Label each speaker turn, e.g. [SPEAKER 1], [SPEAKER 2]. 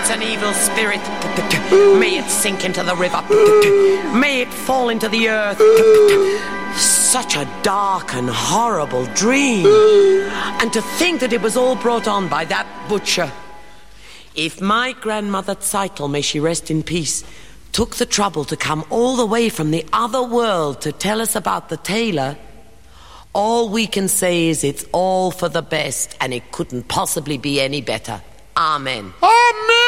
[SPEAKER 1] It's an evil spirit. May it sink into the river. May it fall into the earth. Such a dark and horrible dream. And to think that it was all brought on by that butcher. If my grandmother Zeitel, may she rest in peace, took the trouble to come all the way from the other world to tell us about the tailor, all we can say is it's all for the best, and it couldn't possibly be any better. Amen.
[SPEAKER 2] Amen.